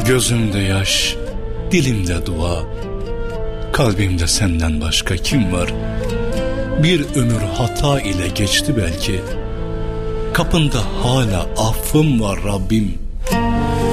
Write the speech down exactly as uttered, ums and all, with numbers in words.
Gözümde yaş, dilimde dua, kalbimde senden başka kim var? Bir ömür hata ile geçti belki, kapında hala affım var Rabbim.